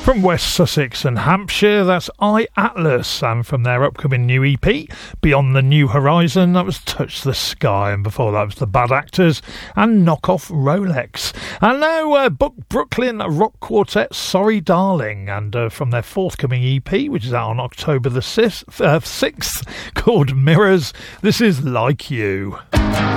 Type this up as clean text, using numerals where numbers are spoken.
From West Sussex and Hampshire, that's I Atlas, and from their upcoming new EP, Beyond the New Horizon, that was Touch the Sky, and before that was The Bad Actors and Knock Off Rolex. And now Brooklyn rock quartet Sorry Darling, and from their forthcoming EP, which is out on October the 6th, called Mirrors, this is Like You.